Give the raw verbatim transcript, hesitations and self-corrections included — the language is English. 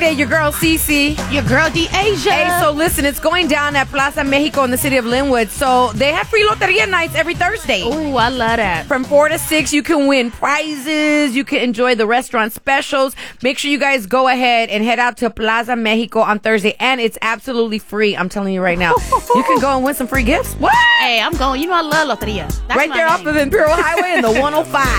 Thursday. Your girl, Cece. Your girl, D'Asia. Hey, so listen, it's going down at Plaza Mexico in the city of Linwood. So they have free loteria nights every Thursday. Ooh, I love that. From four to six, you can win prizes. You can enjoy the restaurant specials. Make sure you guys go ahead and head out to Plaza Mexico on Thursday. And it's absolutely free. I'm telling you right now. You can go and win some free gifts. What? Hey, I'm going. You know I love loteria. That's right there off of Imperial Highway and the one oh five.